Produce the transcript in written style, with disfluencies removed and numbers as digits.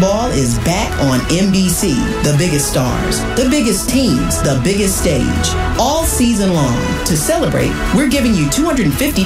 Baseball is back on NBC. The biggest stars, the biggest teams, the biggest stage. All season long. To celebrate, we're giving you $250